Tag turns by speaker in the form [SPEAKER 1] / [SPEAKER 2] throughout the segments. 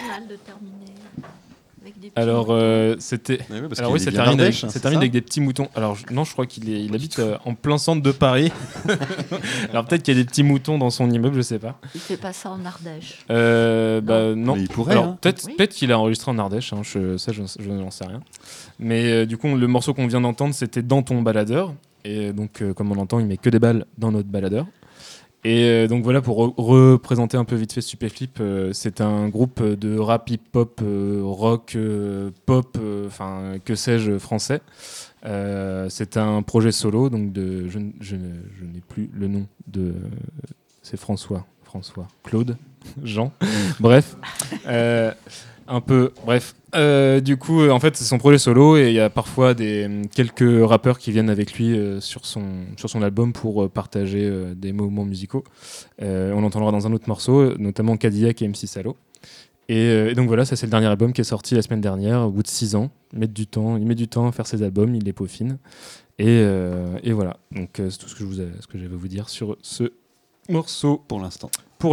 [SPEAKER 1] original de terminer avec des petits
[SPEAKER 2] Alors,
[SPEAKER 1] moutons.
[SPEAKER 2] c'était.
[SPEAKER 3] Oui, parce
[SPEAKER 2] Alors
[SPEAKER 3] qu'il
[SPEAKER 2] oui, ça
[SPEAKER 3] vient
[SPEAKER 2] termine,
[SPEAKER 3] d'Ardèche,
[SPEAKER 2] ça
[SPEAKER 3] c'est
[SPEAKER 2] termine
[SPEAKER 3] ça
[SPEAKER 2] avec des petits moutons. Alors non, je crois qu'il habite en plein centre de Paris. Alors peut-être qu'il y a des petits moutons dans son immeuble, je sais pas.
[SPEAKER 1] Il fait pas ça en Ardèche.
[SPEAKER 2] Non.
[SPEAKER 3] Mais il pourrait,
[SPEAKER 2] Alors
[SPEAKER 3] hein.
[SPEAKER 1] Oui.
[SPEAKER 2] peut-être qu'il a enregistré en Ardèche. Je n'en sais rien. Mais du coup, le morceau qu'on vient d'entendre, c'était Dans ton baladeur. Et donc, comme on entend, il met que des balles dans notre baladeur. Et donc voilà, pour représenter un peu vite fait Stupéflip, c'est un groupe de rap, hip-hop, rock, pop, enfin que sais-je, français. C'est un projet solo, donc je n'ai plus le nom de... C'est François, Claude, Jean, bref. Un peu, bref. Du coup, en fait, c'est son projet solo et il y a parfois quelques rappeurs qui viennent avec lui sur son album pour partager des moments musicaux. On l'entendra dans un autre morceau, notamment Cadillac et MC Salo. Et donc voilà, ça c'est le dernier album qui est sorti la semaine dernière, au bout de 6 ans. Il met du temps à faire ses albums, il les peaufine. Et voilà, donc c'est tout ce que j'avais à vous dire sur ce morceau
[SPEAKER 3] Pour l'instant.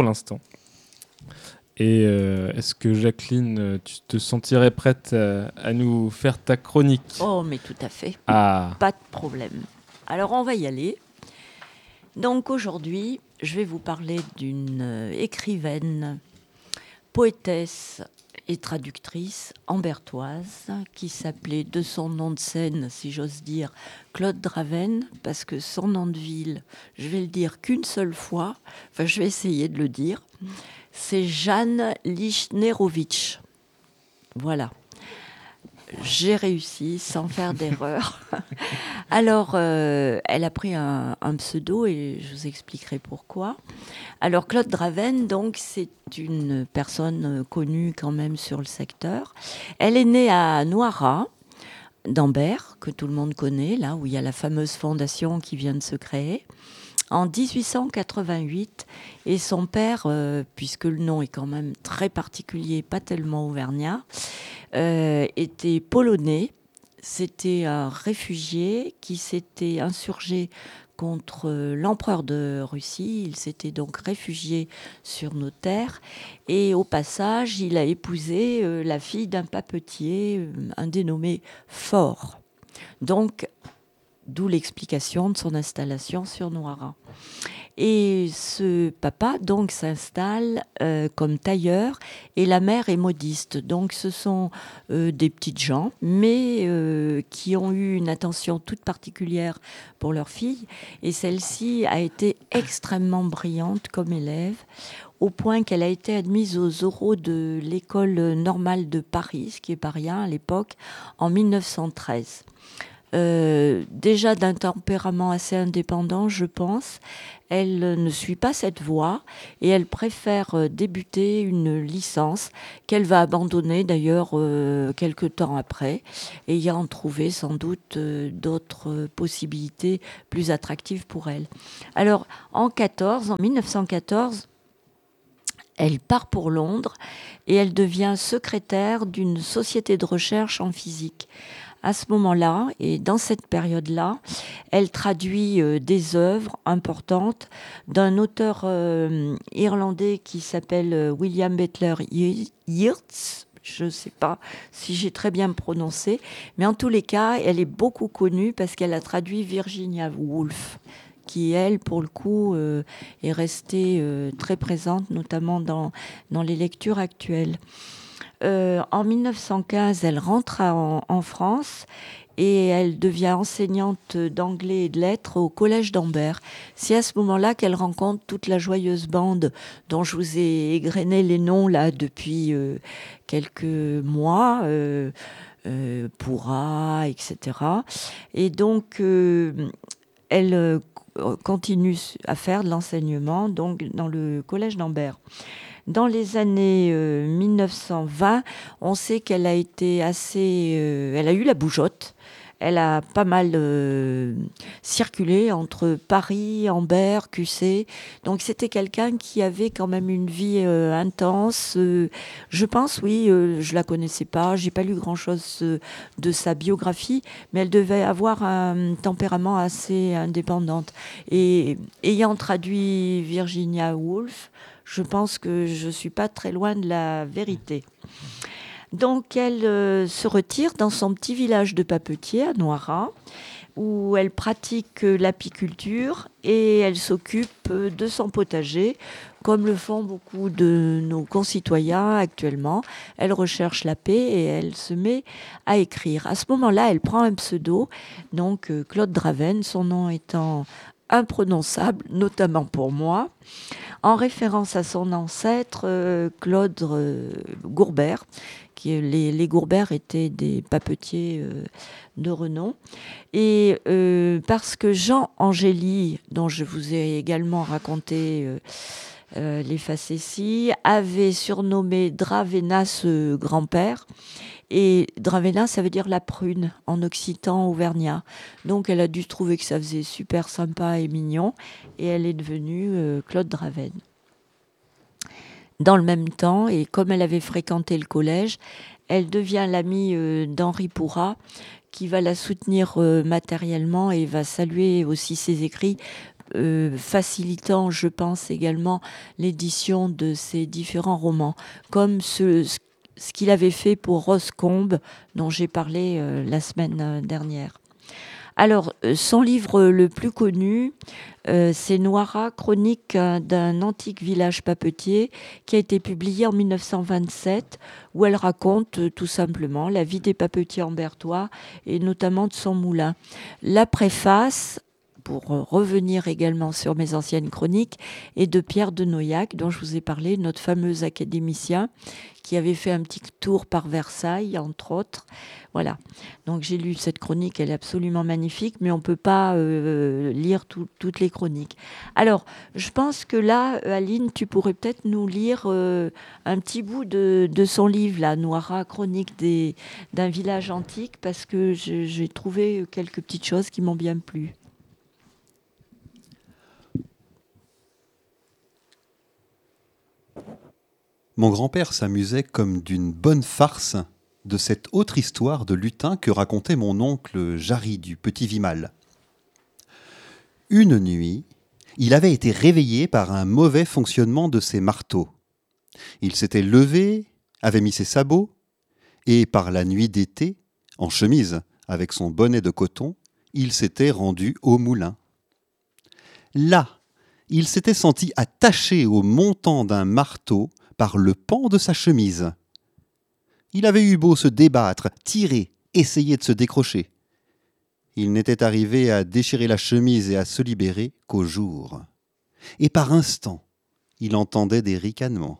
[SPEAKER 2] Et est-ce que Jacqueline, tu te sentirais prête à nous faire ta chronique ?
[SPEAKER 1] Oh, mais tout à fait.
[SPEAKER 2] Ah,
[SPEAKER 1] Pas de problème. Alors, on va y aller. Donc, aujourd'hui, je vais vous parler d'une écrivaine, poétesse et traductrice ambertoise qui s'appelait de son nom de scène, si j'ose dire, Claude Draven, parce que son nom de ville, je vais le dire qu'une seule fois, enfin, je vais essayer de le dire. C'est Jeanne Lichnerowicz. Voilà. J'ai réussi sans faire d'erreur. Alors, elle a pris un pseudo et je vous expliquerai pourquoi. Alors, Claude Draven, donc, c'est une personne connue quand même sur le secteur. Elle est née à Noirat, d'Ambert, que tout le monde connaît, là où il y a la fameuse fondation qui vient de se créer, en 1888. Et son père, puisque le nom est quand même très particulier, pas tellement auvergnat, était polonais. C'était un réfugié qui s'était insurgé contre l'empereur de Russie. Il s'était donc réfugié sur nos terres. Et au passage, il a épousé la fille d'un papetier, un dénommé Faure. Donc, d'où l'explication de son installation sur Noirat. Et ce papa donc s'installe comme tailleur et la mère est modiste. Donc ce sont des petites gens, mais qui ont eu une attention toute particulière pour leur fille. Et celle-ci a été extrêmement brillante comme élève, au point qu'elle a été admise aux oraux de l'école normale de Paris, ce qui n'est pas rien à l'époque, en 1913. Déjà d'un tempérament assez indépendant, je pense. Elle ne suit pas cette voie et elle préfère débuter une licence qu'elle va abandonner d'ailleurs quelque temps après, ayant trouvé sans doute d'autres possibilités plus attractives pour elle. Alors en 1914, elle part pour Londres et elle devient secrétaire d'une société de recherche en physique. À ce moment-là, et dans cette période-là, elle traduit des œuvres importantes d'un auteur irlandais qui s'appelle William Butler Yeats. Je ne sais pas si j'ai très bien prononcé, mais en tous les cas, elle est beaucoup connue parce qu'elle a traduit Virginia Woolf, qui, elle, pour le coup, est restée très présente, notamment dans les lectures actuelles. En 1915, elle rentre en France et elle devient enseignante d'anglais et de lettres au collège d'Ambert. C'est à ce moment-là qu'elle rencontre toute la joyeuse bande dont je vous ai égrené les noms là depuis quelques mois, Pourra, etc. Et donc, elle continue à faire de l'enseignement donc, dans le collège d'Ambert. Dans les années 1920, on sait qu'elle a été elle a eu la bougeotte. Elle a pas mal circulé entre Paris, Ambert, QC. Donc c'était quelqu'un qui avait quand même une vie intense. Je pense, oui, je la connaissais pas. J'ai pas lu grand-chose de sa biographie, mais elle devait avoir un tempérament assez indépendant. Et ayant traduit Virginia Woolf, je pense que je ne suis pas très loin de la vérité. Donc elle se retire dans son petit village de papetier à Noirat, où elle pratique l'apiculture et elle s'occupe de son potager, comme le font beaucoup de nos concitoyens actuellement. Elle recherche la paix et elle se met à écrire. À ce moment-là, elle prend un pseudo, donc Claude Draven, son nom étant imprononçable, notamment pour moi, en référence à son ancêtre Claude Gourbert. Les Gourbert étaient des papetiers de renom. Et parce que Jean Angéli, dont je vous ai également raconté les facéties, avait surnommé Dravena ce grand-père. Et Dravena, ça veut dire la prune en occitan auvergnat. Donc elle a dû trouver que ça faisait super sympa et mignon. Et elle est devenue Claude Draven. Dans le même temps, et comme elle avait fréquenté le collège, elle devient l'amie d'Henri Pourrat, qui va la soutenir matériellement et va saluer aussi ses écrits, facilitant, je pense, également l'édition de ses différents romans, comme ce qu'il avait fait pour Rose Combe, dont j'ai parlé la semaine dernière. Alors, son livre le plus connu, c'est Noirat, chronique d'un antique village papetier, qui a été publié en 1927, où elle raconte tout simplement la vie des papetiers ambertois et notamment de son moulin. La préface, pour revenir également sur mes anciennes chroniques, est de Pierre de Noillac, dont je vous ai parlé, notre fameux académicien, qui avait fait un petit tour par Versailles, entre autres. Voilà. Donc j'ai lu cette chronique, elle est absolument magnifique, mais on ne peut pas lire toutes les chroniques. Alors, je pense que là, Aline, tu pourrais peut-être nous lire un petit bout de son livre, là, Noirat, chronique d'un village antique, parce que j'ai trouvé quelques petites choses qui m'ont bien plu.
[SPEAKER 3] Mon grand-père s'amusait comme d'une bonne farce de cette autre histoire de lutin que racontait mon oncle Jarry du Petit Vimal. Une nuit, il avait été réveillé par un mauvais fonctionnement de ses marteaux. Il s'était levé, avait mis ses sabots, et par la nuit d'été, en chemise, avec son bonnet de coton, il s'était rendu au moulin. Là, il s'était senti attaché au montant d'un marteau par le pan de sa chemise. Il avait eu beau se débattre, tirer, essayer de se décrocher. Il n'était arrivé à déchirer la chemise et à se libérer qu'au jour. Et par instant, il entendait des ricanements.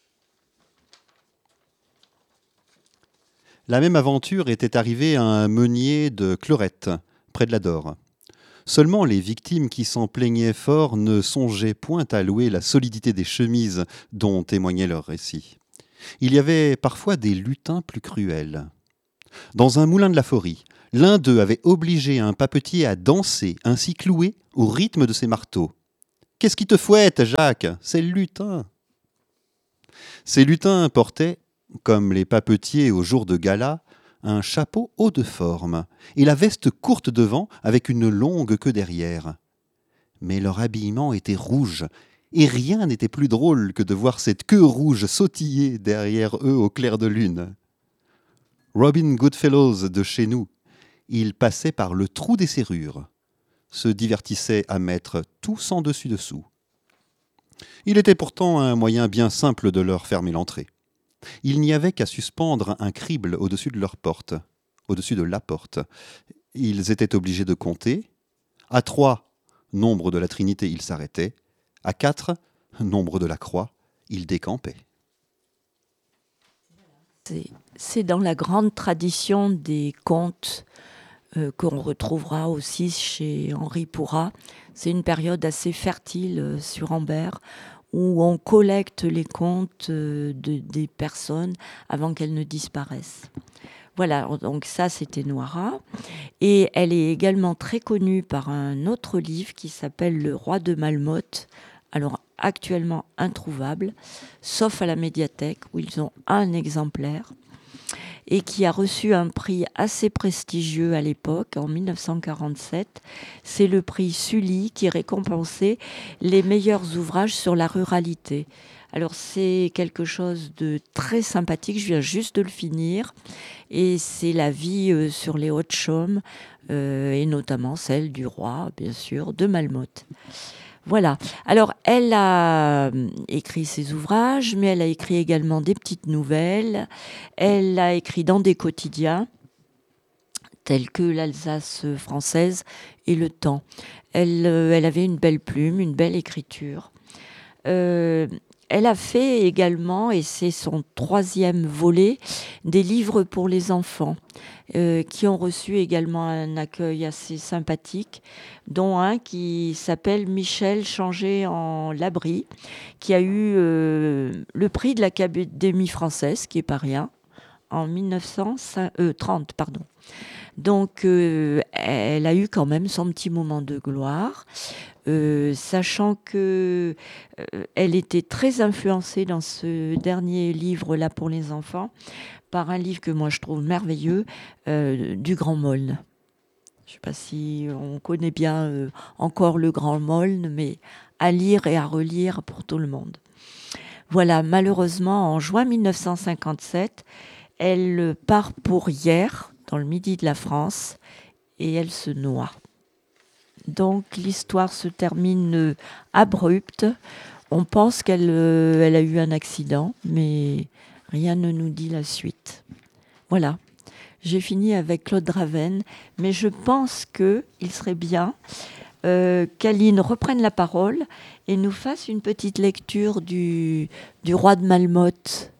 [SPEAKER 3] La même aventure était arrivée à un meunier de Clorette, près de la Dore. Seulement les victimes qui s'en plaignaient fort ne songeaient point à louer la solidité des chemises dont témoignait leur récit. Il y avait parfois des lutins plus cruels. Dans un moulin de la Forie, l'un d'eux avait obligé un papetier à danser, ainsi cloué, au rythme de ses marteaux. « Qu'est-ce qui te fouette, Jacques ? C'est le lutin !» Ces lutins portaient, comme les papetiers au jour de gala, un chapeau haut de forme et la veste courte devant avec une longue queue derrière. Mais leur habillement était rouge, et rien n'était plus drôle que de voir cette queue rouge sautiller derrière eux au clair de lune. Robin Goodfellow de chez nous, il passait par le trou des serrures, se divertissait à mettre tout sans dessus-dessous. Il était pourtant un moyen bien simple de leur fermer l'entrée. Il n'y avait qu'à suspendre un crible au-dessus de leur porte, au-dessus de la porte. Ils étaient obligés de compter. À 3, nombre de la Trinité, ils s'arrêtaient. À 4, nombre de la croix, ils décampaient.
[SPEAKER 1] C'est dans la grande tradition des contes qu'on retrouvera aussi chez Henri Pourrat. C'est une période assez fertile sur Ambert, où on collecte les contes des personnes avant qu'elles ne disparaissent. Voilà, donc ça c'était Noirat. Et elle est également très connue par un autre livre qui s'appelle Le Roi de Malmotte. Alors actuellement introuvable, sauf à la médiathèque où ils ont un exemplaire. et qui a reçu un prix assez prestigieux à l'époque, en 1947. C'est le prix Sully qui récompensait les meilleurs ouvrages sur la ruralité. Alors c'est quelque chose de très sympathique, je viens juste de le finir, et c'est la vie sur les Hautes-Chaumes, et notamment celle du roi, bien sûr, de Malmotte. Voilà. Alors, elle a écrit ses ouvrages, mais elle a écrit également des petites nouvelles. Elle a écrit dans des quotidiens, tels que l'Alsace française et Le Temps. Elle avait une belle plume, une belle écriture. Elle a fait également, et c'est son 3e volet, des livres pour les enfants, qui ont reçu également un accueil assez sympathique, dont un qui s'appelle Michel changé en l'abri, qui a eu le prix de l'Académie française, ce qui n'est pas rien, en 1930, pardon. Donc, elle a eu quand même son petit moment de gloire. Sachant que elle était très influencée dans ce dernier livre-là pour les enfants par un livre que moi je trouve merveilleux, du Grand Molne. Je ne sais pas si on connaît bien encore le Grand Molne, mais à lire et à relire pour tout le monde. Voilà, malheureusement, en juin 1957, elle part pour Hyères, dans le midi de la France, et elle se noie. Donc l'histoire se termine abrupte. On pense qu'elle a eu un accident, mais rien ne nous dit la suite. Voilà, j'ai fini avec Claude Raven, mais je pense qu'il serait bien qu'Aline reprenne la parole et nous fasse une petite lecture du roi de Malmotte.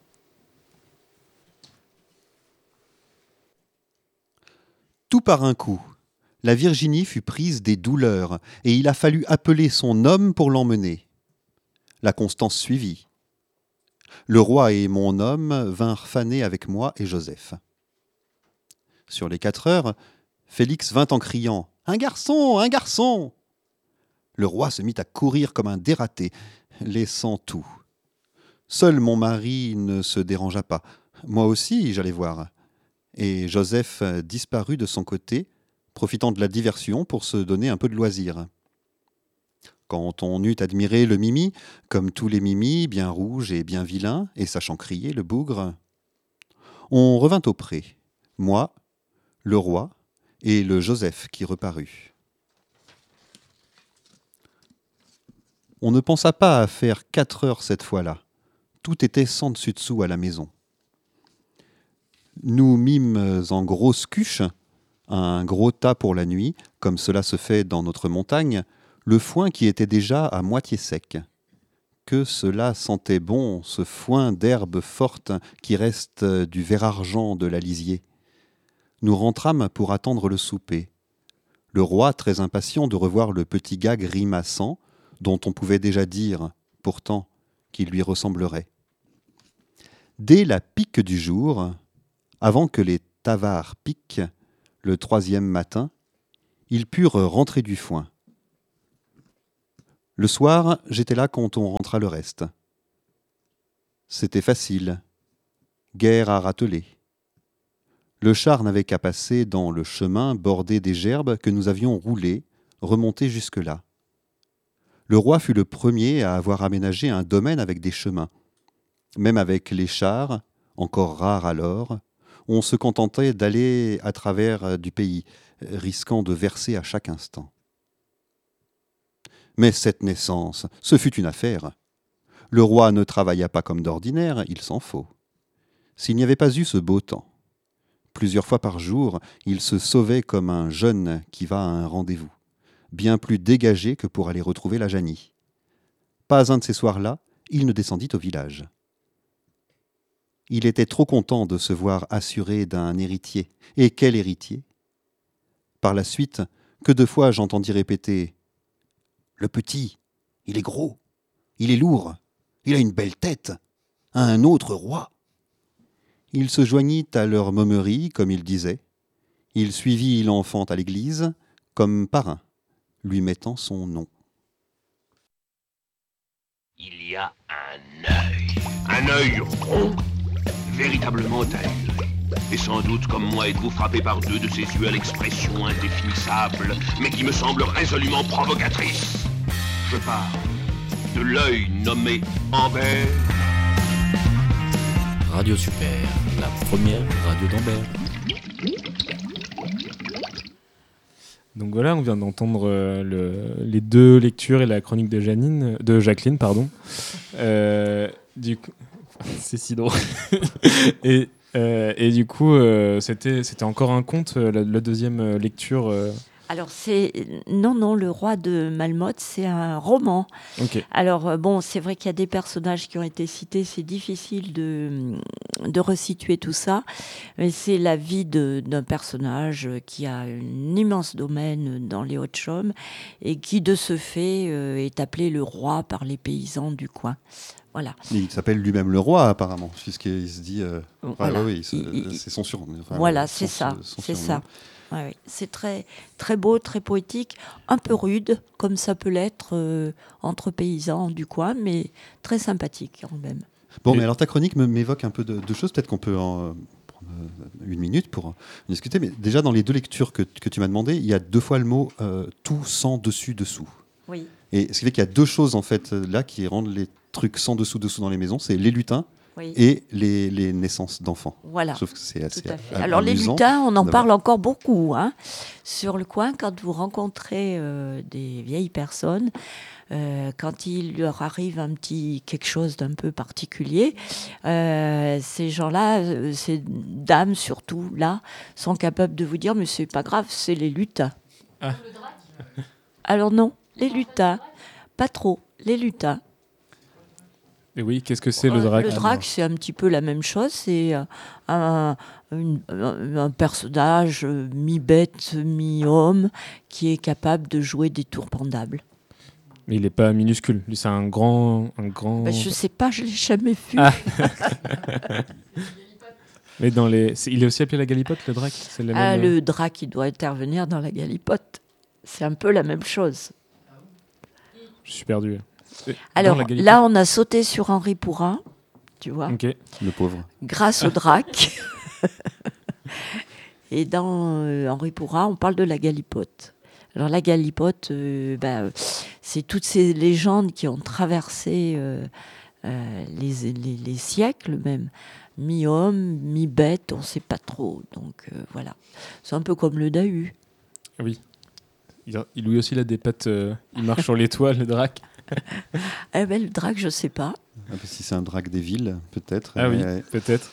[SPEAKER 3] Tout par un coup. La Virginie fut prise des douleurs, et il a fallu appeler son homme pour l'emmener. La Constance suivit. Le roi et mon homme vinrent faner avec moi et Joseph. Sur les 4 heures, Félix vint en criant « Un garçon, un garçon !» Le roi se mit à courir comme un dératé, laissant tout. Seul mon mari ne se dérangea pas. Moi aussi, j'allais voir. Et Joseph disparut de son côté, profitant de la diversion pour se donner un peu de loisir. Quand on eut admiré le Mimi, comme tous les Mimis, bien rouge et bien vilain, et sachant crier, le bougre, on revint au pré, moi, le roi et le Joseph qui reparut. On ne pensa pas à faire 4 heures cette fois-là. Tout était sans dessus-dessous à la maison. Nous mîmes en grosse cuche, un gros tas pour la nuit, comme cela se fait dans notre montagne, le foin qui était déjà à moitié sec. Que cela sentait bon, ce foin d'herbe forte qui reste du vert argent de la lisier. Nous rentrâmes pour attendre le souper. Le roi, très impatient de revoir le petit gars grimaçant, dont on pouvait déjà dire, pourtant, qu'il lui ressemblerait. Dès la pique du jour, avant que les tavards piquent, le 3e matin, ils purent rentrer du foin. Le soir, j'étais là quand on rentra le reste. C'était facile. Guère à rateler. Le char n'avait qu'à passer dans le chemin bordé des gerbes que nous avions roulé, remonté jusque-là. Le roi fut le premier à avoir aménagé un domaine avec des chemins. Même avec les chars, encore rares alors, on se contentait d'aller à travers du pays, risquant de verser à chaque instant. Mais cette naissance, ce fut une affaire. Le roi ne travailla pas comme d'ordinaire, il s'en faut. S'il n'y avait pas eu ce beau temps, plusieurs fois par jour, il se sauvait comme un jeune qui va à un rendez-vous, bien plus dégagé que pour aller retrouver la Janie. Pas un de ces soirs-là, il ne descendit au village. Il était trop content de se voir assuré d'un héritier. Et quel héritier ? Par la suite, que de fois j'entendis répéter « Le petit, il est gros, il est lourd, il a une belle tête, un autre roi !» Il se joignit à leur momerie, comme il disait. Il suivit l'enfant à l'église, comme parrain, lui mettant son nom.
[SPEAKER 4] Il y a un œil rond, véritablement un œil. Et sans doute, comme moi, êtes-vous frappé par deux de ces yeux à l'expression indéfinissable, mais qui me semblent résolument provocatrices. Je parle de l'œil nommé Amber.
[SPEAKER 5] Radio Super, la première radio d'Ambert.
[SPEAKER 2] Donc voilà, on vient d'entendre les deux lectures et la chronique de Jacqueline, pardon. Du coup, c'est si drôle. et du coup, c'était encore un conte, la deuxième lecture.
[SPEAKER 1] Alors, non, Le Roi de Malmotte, c'est un roman.
[SPEAKER 2] Ok.
[SPEAKER 1] Alors, bon, c'est vrai qu'il y a des personnages qui ont été cités, c'est difficile de resituer tout ça, mais c'est la vie d'un personnage qui a un immense domaine dans les Hauts-de-Chaume et qui, de ce fait, est appelé le roi par les paysans du coin. Voilà.
[SPEAKER 3] Il s'appelle lui-même le roi, apparemment, puisqu'il se dit...
[SPEAKER 1] Voilà.
[SPEAKER 3] Oui, c'est son surnom. Enfin,
[SPEAKER 1] voilà, c'est ça. C'est ça. Ouais, oui. C'est très, très beau, très poétique, un peu rude, comme ça peut l'être entre paysans du coin, mais très sympathique quand même.
[SPEAKER 3] Bon, mais alors ta chronique m'évoque un peu de choses. Peut-être qu'on peut en prendre une minute pour en discuter. Mais déjà, dans les deux lectures que tu m'as demandé, il y a 2 fois le mot tout, sans, dessus, dessous.
[SPEAKER 1] Oui.
[SPEAKER 3] Et ce qui fait qu'il y a 2 choses, en fait, là, qui rendent les trucs sans, dessous dans les maisons. C'est les lutins.
[SPEAKER 1] Oui.
[SPEAKER 3] Et les naissances d'enfants.
[SPEAKER 1] Voilà.
[SPEAKER 3] Sauf que c'est assez amusant.
[SPEAKER 1] Alors les lutins, on en parle encore beaucoup. Hein. Sur le coin, quand vous rencontrez des vieilles personnes, quand il leur arrive quelque chose d'un peu particulier, ces gens-là, ces dames surtout, là, sont capables de vous dire « mais c'est pas grave, c'est les lutins ah. ». Alors non, les lutins, pas trop, les lutins.
[SPEAKER 2] Et oui, qu'est-ce que c'est le drac ?
[SPEAKER 1] Le drac, c'est un petit peu la même chose. C'est un personnage mi-bête, mi-homme qui est capable de jouer des tours pendables.
[SPEAKER 2] Mais il n'est pas minuscule. Lui, c'est un grand...
[SPEAKER 1] Ben, je ne sais pas, je ne l'ai jamais vu.
[SPEAKER 2] Ah. Mais il est aussi appelé la galipote, le drac ? C'est la même...
[SPEAKER 1] Le drac, il doit intervenir dans la galipote. C'est un peu la même chose.
[SPEAKER 2] Je suis perdu.
[SPEAKER 1] Alors là, on a sauté sur Henri Pourrin, tu vois.
[SPEAKER 2] Okay.
[SPEAKER 3] Le pauvre.
[SPEAKER 1] Grâce au drac. Et dans Henri Pourrin, on parle de la galipote. Alors la galipote, c'est toutes ces légendes qui ont traversé les siècles même. Mi-homme, mi-bête, on ne sait pas trop. Donc voilà. C'est un peu comme le Dahu.
[SPEAKER 2] Oui. Lui aussi, il a des pattes. Il marche sur les toits, le drac.
[SPEAKER 1] Le drac, je ne sais pas.
[SPEAKER 3] Si c'est un drac des villes, peut-être.
[SPEAKER 2] Ah oui, peut-être.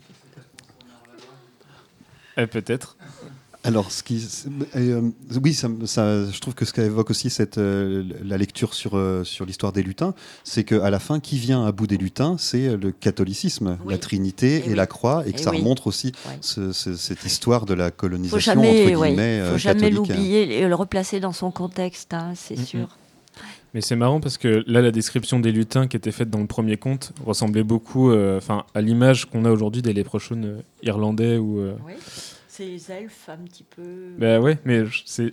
[SPEAKER 2] Peut-être.
[SPEAKER 3] Alors, oui, je trouve que ce qu'évoque aussi la lecture sur l'histoire des lutins, c'est qu'à la fin, qui vient à bout des lutins, c'est le catholicisme, la Trinité et la croix, et que ça remonte aussi cette histoire de la colonisation, entre guillemets,
[SPEAKER 1] il ne faut jamais l'oublier et le replacer dans son contexte, hein, c'est sûr.
[SPEAKER 2] Mais c'est marrant parce que là, la description des lutins qui était faite dans le premier conte ressemblait beaucoup à l'image qu'on a aujourd'hui des léprechauns irlandais ou...
[SPEAKER 1] Oui. Ces elfes un petit peu...
[SPEAKER 2] Ben ouais, mais c'est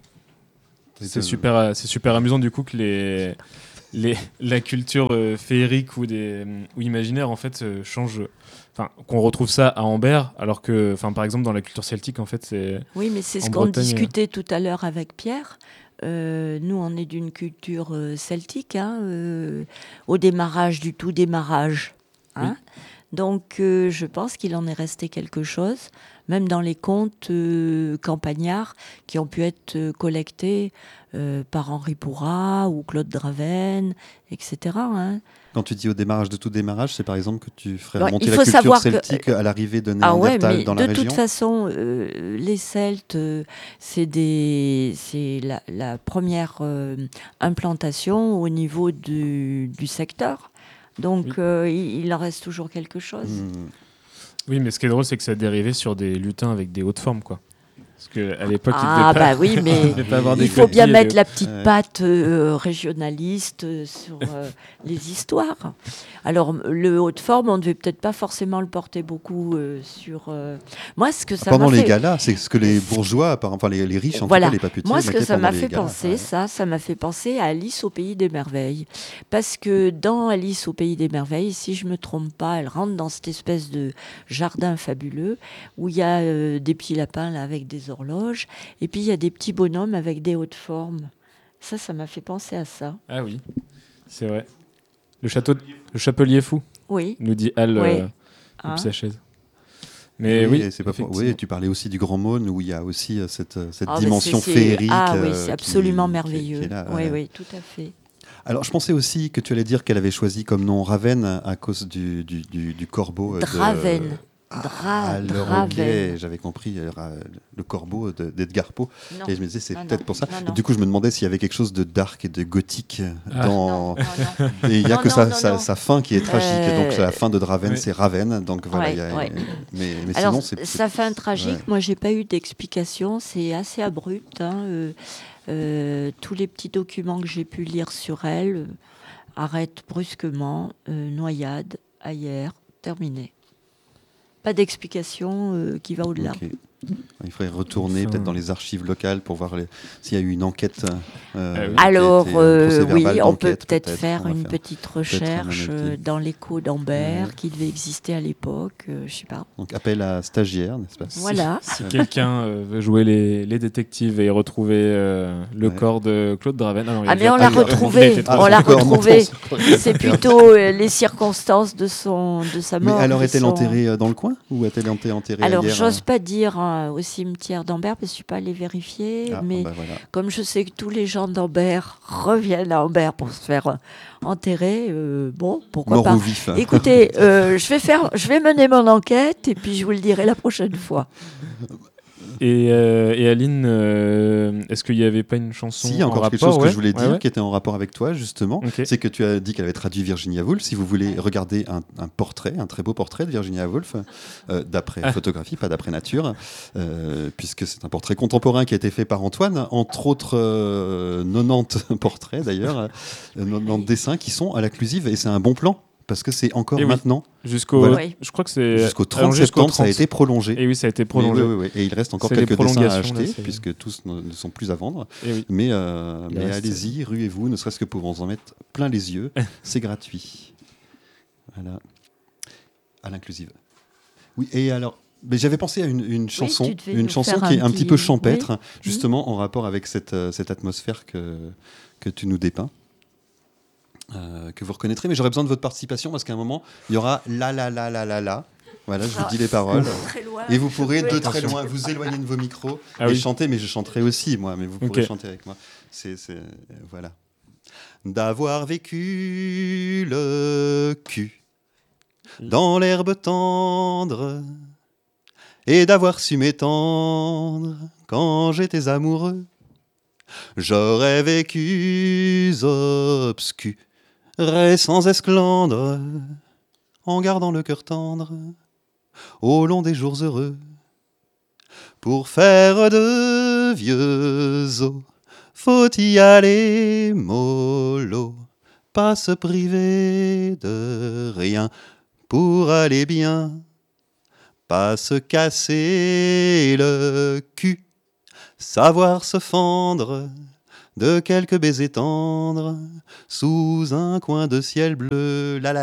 [SPEAKER 2] super amusant du coup que la culture féerique ou imaginaire en fait change... Enfin, qu'on retrouve ça à Ambert, alors que, par exemple, dans la culture celtique, en fait, c'est...
[SPEAKER 1] Oui, mais c'est ce qu'on discutait tout à l'heure avec Pierre. Nous, on est d'une culture celtique, au démarrage du tout démarrage. Hein. Oui. Donc, je pense qu'il en est resté quelque chose, même dans les contes campagnards qui ont pu être collectés par Henri Pourrat ou Claude Draven, etc. Hein.
[SPEAKER 3] Quand tu dis au démarrage de tout démarrage, c'est par exemple que tu ferais remonter la culture celtique à l'arrivée de Néandertal dans la région ?
[SPEAKER 1] De toute façon, les Celtes, c'est la première implantation au niveau du secteur. Donc, il en reste toujours quelque chose.
[SPEAKER 2] Oui, mais ce qui est drôle, c'est que ça a dérivé sur des lutins avec des hautes formes, quoi. Parce qu'à l'époque,
[SPEAKER 1] Ah
[SPEAKER 2] il devait pas,
[SPEAKER 1] bah oui, mais
[SPEAKER 2] il devait pas avoir des
[SPEAKER 1] il faut bien
[SPEAKER 2] copies,
[SPEAKER 1] mettre la petite
[SPEAKER 3] Ouais.
[SPEAKER 1] patte régionaliste sur les histoires. Alors le haut de forme, on ne devait peut-être pas forcément le porter beaucoup sur. Moi, ce que ça m'a
[SPEAKER 3] Pendant les
[SPEAKER 1] fait.
[SPEAKER 3] galas, c'est ce que les bourgeois, enfin les riches, en
[SPEAKER 1] Voilà.
[SPEAKER 3] tout cas les papetiers,
[SPEAKER 1] Moi, ce que
[SPEAKER 3] mettaient
[SPEAKER 1] ça
[SPEAKER 3] pendant
[SPEAKER 1] m'a
[SPEAKER 3] les
[SPEAKER 1] fait
[SPEAKER 3] galas.
[SPEAKER 1] penser,
[SPEAKER 3] Ouais.
[SPEAKER 1] ça m'a fait penser à Alice au Pays des Merveilles. Parce que dans Alice au Pays des Merveilles, si je me trompe pas, elle rentre dans cette espèce de jardin fabuleux où il y a des petits lapins là, avec des horloges et puis il y a des petits bonhommes avec des hautes formes. Ça m'a fait penser à ça.
[SPEAKER 2] Ah oui, c'est vrai. Le chapelier fou,
[SPEAKER 1] Oui.
[SPEAKER 2] nous dit Al
[SPEAKER 1] Ouais.
[SPEAKER 2] depuis
[SPEAKER 1] Hein.
[SPEAKER 2] sa chaise. Mais oui,
[SPEAKER 3] et c'est pas pour...
[SPEAKER 2] effectivement.
[SPEAKER 3] Oui, tu parlais aussi du Grand Mône où il y a aussi cette
[SPEAKER 1] Ah, mais
[SPEAKER 3] dimension
[SPEAKER 1] c'est-
[SPEAKER 3] féerique.
[SPEAKER 1] Ah oui, c'est absolument
[SPEAKER 3] qui
[SPEAKER 1] merveilleux.
[SPEAKER 3] est là,
[SPEAKER 1] Oui,
[SPEAKER 3] ouais.
[SPEAKER 1] oui, tout à fait.
[SPEAKER 3] Alors, je pensais aussi que tu allais dire qu'elle avait choisi comme nom Ravenne à cause du corbeau.
[SPEAKER 1] Draven.
[SPEAKER 3] Alors,
[SPEAKER 1] Draven.
[SPEAKER 3] ok, j'avais compris le corbeau d'Edgar Poe.
[SPEAKER 1] Non.
[SPEAKER 3] Et je me disais, c'est
[SPEAKER 1] Non,
[SPEAKER 3] peut-être
[SPEAKER 1] non,
[SPEAKER 3] pour ça.
[SPEAKER 1] non, non.
[SPEAKER 3] Du coup, je me demandais s'il y avait quelque chose de dark et de gothique
[SPEAKER 2] Ah.
[SPEAKER 3] dans.
[SPEAKER 1] Non, non.
[SPEAKER 3] Et il n'y a
[SPEAKER 1] Non,
[SPEAKER 3] que
[SPEAKER 1] non, non, non.
[SPEAKER 3] sa fin qui est tragique. Donc, la fin de Draven,
[SPEAKER 2] Oui.
[SPEAKER 3] c'est Raven. Donc, voilà.
[SPEAKER 1] Ouais,
[SPEAKER 3] il y a-
[SPEAKER 1] ouais.
[SPEAKER 3] Mais
[SPEAKER 1] Alors,
[SPEAKER 3] sinon, c'est.
[SPEAKER 1] sa fin tragique,
[SPEAKER 3] ouais.
[SPEAKER 1] moi, j'ai pas eu d'explication. C'est assez abrupt. Hein, tous les petits documents que j'ai pu lire sur elle arrêtent brusquement. Noyade, ailleurs, terminé. Pas d'explication qui va au-delà.
[SPEAKER 3] Ok. Il faudrait retourner
[SPEAKER 2] Enfin.
[SPEAKER 3] peut-être dans les archives locales pour voir s'il y a eu une enquête.
[SPEAKER 2] oui.
[SPEAKER 1] Alors,
[SPEAKER 3] qui a été, un procès-verbal
[SPEAKER 1] oui, on peut
[SPEAKER 3] d'enquête,
[SPEAKER 1] peut-être faire
[SPEAKER 3] on va
[SPEAKER 1] une petite recherche
[SPEAKER 3] analyse.
[SPEAKER 1] dans l'écho d'Ambert
[SPEAKER 3] Ouais.
[SPEAKER 1] qui devait exister à l'époque. Je sais pas.
[SPEAKER 3] Donc, appel à stagiaire, n'est-ce pas
[SPEAKER 1] Voilà.
[SPEAKER 2] Si quelqu'un veut jouer les détectives et retrouver le
[SPEAKER 3] Ouais.
[SPEAKER 2] corps de Claude Draven. Ah, non, il
[SPEAKER 1] Ah,
[SPEAKER 2] a
[SPEAKER 1] mais
[SPEAKER 2] déjà-
[SPEAKER 1] on l'a
[SPEAKER 2] il a
[SPEAKER 1] retrouvé.
[SPEAKER 2] été trop-
[SPEAKER 1] On l'a
[SPEAKER 3] encore,
[SPEAKER 1] retrouvé.
[SPEAKER 3] non,
[SPEAKER 1] C'est plutôt les circonstances de sa
[SPEAKER 3] Mais
[SPEAKER 1] mort.
[SPEAKER 3] alors,
[SPEAKER 1] qui
[SPEAKER 3] est-elle
[SPEAKER 1] sont-
[SPEAKER 3] enterrée dans le coin ou est-elle enterrée
[SPEAKER 1] Alors,
[SPEAKER 3] ailleurs
[SPEAKER 1] j'ose pas dire au cimetière d'Ambert parce que je suis pas allée vérifier,
[SPEAKER 3] Ah,
[SPEAKER 1] mais
[SPEAKER 3] bah voilà.
[SPEAKER 1] comme je sais que tous les gens d'Ambert reviennent à Ambert pour se faire enterrer, bon, pourquoi
[SPEAKER 3] Mort
[SPEAKER 1] pas.
[SPEAKER 3] au vif.
[SPEAKER 1] Écoutez, je vais mener mon enquête et puis je vous le dirai la prochaine fois.
[SPEAKER 2] Et Aline, est-ce qu'il n'y avait pas une chanson
[SPEAKER 3] Si, il y a
[SPEAKER 2] en
[SPEAKER 3] encore quelque
[SPEAKER 2] rapport
[SPEAKER 3] chose que
[SPEAKER 2] ouais
[SPEAKER 3] je voulais dire
[SPEAKER 2] Ouais.
[SPEAKER 3] qui était en rapport avec toi, justement.
[SPEAKER 2] Ok.
[SPEAKER 3] C'est que tu as dit qu'elle avait traduit Virginia Woolf. Si vous voulez regarder un portrait, un très beau portrait de Virginia Woolf, d'après photographie, pas d'après nature, puisque c'est un portrait contemporain qui a été fait par Antoine, entre autres 90 portraits d'ailleurs, 90 dessins qui sont à l'Inclusive, et c'est un bon plan. Parce que c'est encore
[SPEAKER 2] Et oui.
[SPEAKER 3] maintenant,
[SPEAKER 2] Jusqu'au,
[SPEAKER 3] Voilà.
[SPEAKER 1] Oui.
[SPEAKER 2] je crois que c'est
[SPEAKER 3] jusqu'au 30
[SPEAKER 2] jusqu'au
[SPEAKER 3] septembre, ça a
[SPEAKER 2] 30.
[SPEAKER 3] été prolongé.
[SPEAKER 2] Et oui, ça a été
[SPEAKER 3] Mais
[SPEAKER 2] prolongé.
[SPEAKER 3] oui. Et il reste encore
[SPEAKER 2] C'est les
[SPEAKER 3] quelques dessins à
[SPEAKER 2] prolongations, là,
[SPEAKER 3] acheter,
[SPEAKER 2] c'est-
[SPEAKER 3] puisque tous ne sont plus à vendre.
[SPEAKER 2] Et oui.
[SPEAKER 3] Mais
[SPEAKER 2] reste-
[SPEAKER 3] allez-y, ruez-vous, ne serait-ce que pour vous en mettre plein les yeux. C'est gratuit. Voilà. À l'inclusive. Oui, et alors, mais j'avais pensé à une chanson,
[SPEAKER 1] tu devais nous
[SPEAKER 3] qui
[SPEAKER 1] faire
[SPEAKER 3] est
[SPEAKER 1] un
[SPEAKER 3] un petit
[SPEAKER 1] petit-
[SPEAKER 3] peu champêtre,
[SPEAKER 1] oui.
[SPEAKER 3] justement en rapport avec cette atmosphère que tu nous dépeins. Que vous reconnaîtrez, mais j'aurais besoin de votre participation parce qu'à un moment, il y aura la. Voilà, je vous dis les paroles.
[SPEAKER 1] Très loin.
[SPEAKER 3] Et vous pourrez
[SPEAKER 1] Oui.
[SPEAKER 3] de très loin vous éloigner de vos micros
[SPEAKER 2] Ah
[SPEAKER 3] et
[SPEAKER 2] oui.
[SPEAKER 3] chanter, mais je chanterai aussi, moi, mais vous pourrez
[SPEAKER 2] Ok.
[SPEAKER 3] chanter avec moi. Voilà. D'avoir vécu le cul dans l'herbe tendre et d'avoir su m'étendre quand j'étais amoureux. J'aurais vécu obscur et sans esclandre en gardant le cœur tendre au long des jours heureux. Pour faire de vieux os, faut y aller mollo, pas se priver de rien pour aller bien, pas se casser le cul, savoir se fendre de quelques baisers tendres sous un coin de ciel bleu. La